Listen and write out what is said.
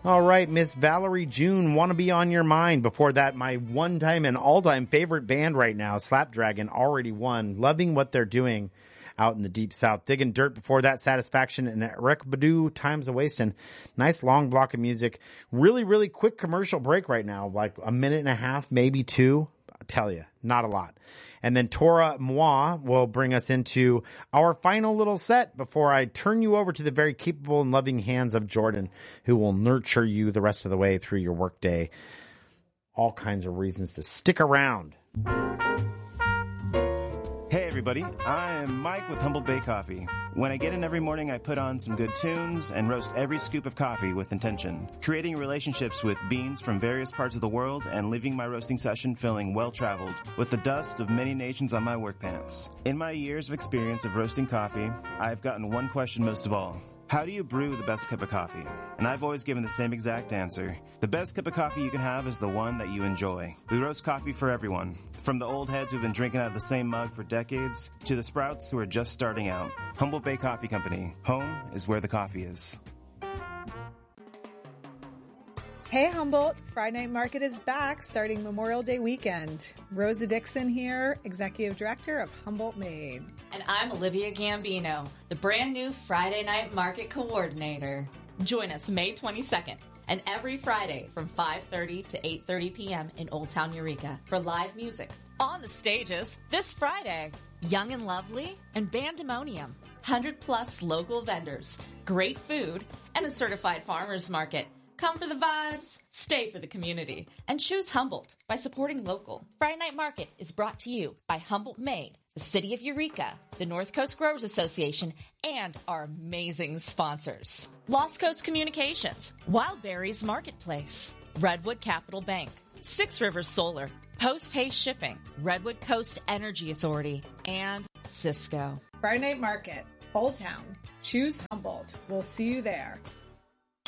All right, Miss Valerie June, Wanna Be On Your Mind. Before that, my one-time and all-time favorite band right now, Slapdragon, already won. Loving what they're doing out in the Deep South. Digging Dirt before that, Satisfaction, and Eric Badu, Time's a Wastin'. Nice long block of music. Really, really quick commercial break right now, like a minute and a half, maybe two. I'll tell you, not a lot. And then Tora Moi will bring us into our final little set before I turn you over to the very capable and loving hands of Jordan, who will nurture you the rest of the way through your workday. All kinds of reasons to stick around. Hey everybody, I am Mike with Humboldt Bay Coffee. When I get in every morning, I put on some good tunes and roast every scoop of coffee with intention, creating relationships with beans from various parts of the world and leaving my roasting session feeling well-traveled with the dust of many nations on my work pants. In my years of experience of roasting coffee, I've gotten one question most of all. How do you brew the best cup of coffee? And I've always given the same exact answer. The best cup of coffee you can have is the one that you enjoy. We roast coffee for everyone. From the old heads who've been drinking out of the same mug for decades, to the sprouts who are just starting out. Humboldt Bay Coffee Company. Home is where the coffee is. Hey Humboldt, Friday Night Market is back starting Memorial Day weekend. Rosa Dixon here, Executive Director of Humboldt Made. And I'm Olivia Gambino, the brand new Friday Night Market Coordinator. Join us May 22nd and every Friday from 5:30 to 8:30 p.m. in Old Town Eureka for live music. On the stages this Friday, Young and Lovely and Bandemonium. 100+ local vendors, great food, and a certified farmers market. Come for the vibes, stay for the community, and choose Humboldt by supporting local. Friday Night Market is brought to you by Humboldt Made, the City of Eureka, the North Coast Growers Association, and our amazing sponsors. Lost Coast Communications, Wild Berries Marketplace, Redwood Capital Bank, Six Rivers Solar, Post Haste Shipping, Redwood Coast Energy Authority, and Cisco. Friday Night Market, Old Town. Choose Humboldt. We'll see you there.